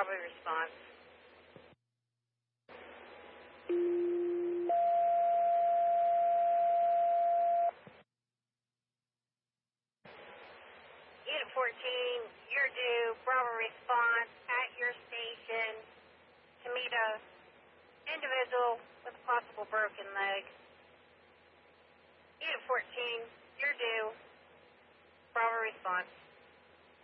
Bravo response. Unit 14, you're due. Bravo response at your station to meet a individual with a possible broken leg. Unit 14, you're due. Bravo response.